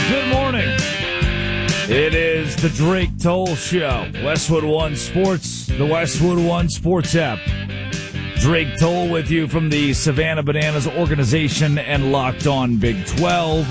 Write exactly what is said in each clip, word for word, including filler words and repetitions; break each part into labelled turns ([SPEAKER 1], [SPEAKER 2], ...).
[SPEAKER 1] Good morning. It is the Drake Toll Show. Westwood One Sports, the Westwood One Sports app. Drake Toll with you from the Savannah Bananas organization and Locked On Big twelve.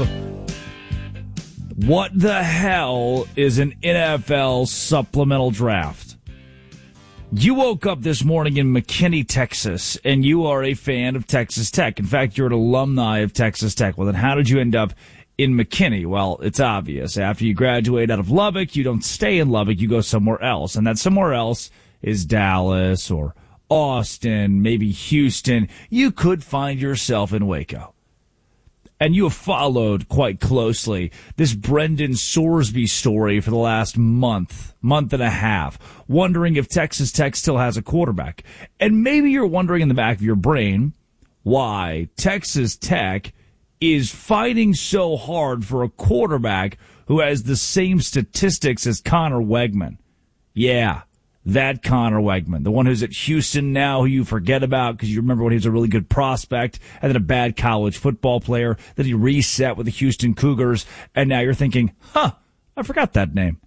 [SPEAKER 1] What the hell is an N F L supplemental draft? You woke up this morning in McKinney, Texas, and you are a fan of Texas Tech. In fact, you're an alumni of Texas Tech. Well, then how did you end up in McKinney? Well, it's obvious. After you graduate out of Lubbock, you don't stay in Lubbock, you go somewhere else. And that somewhere else is Dallas or Austin, maybe Houston. You could find yourself in Waco. And you have followed quite closely this Brendan Sorsby story for the last month, month and a half, wondering if Texas Tech still has a quarterback. And maybe you're wondering in the back of your brain why Texas Tech is fighting so hard for a quarterback who has the same statistics as Connor Wegman. Yeah, that Connor Wegman, the one who's at Houston now, who you forget about because you remember when he was a really good prospect and then a bad college football player, that he reset with the Houston Cougars, and now you're thinking, huh, I forgot that name.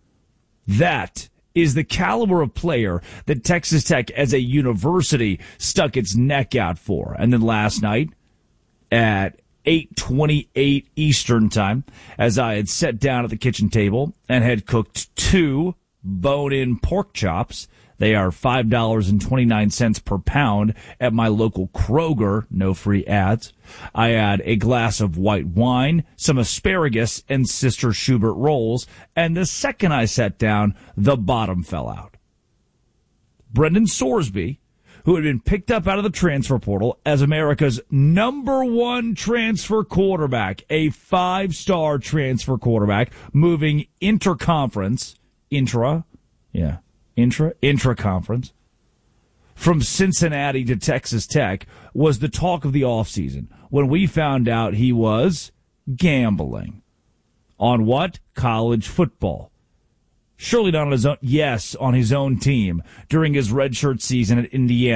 [SPEAKER 1] That is the caliber of player that Texas Tech as a university stuck its neck out for. And then last night at eight twenty-eight Eastern time, as I had sat down at the kitchen table and had cooked two bone-in pork chops. They are five dollars and twenty-nine cents per pound at my local Kroger. No free ads. I had a glass of white wine, some asparagus, and Sister Schubert rolls. And the second I sat down, the bottom fell out. Brendan Sorsby, who had been picked up out of the transfer portal as America's number one transfer quarterback, a five-star transfer quarterback, moving interconference, intra, yeah, intra, intra-conference, from Cincinnati to Texas Tech, was the talk of the offseason when we found out he was gambling. On what? College football. Surely not on his own, yes, on his own team during his redshirt season at Indiana.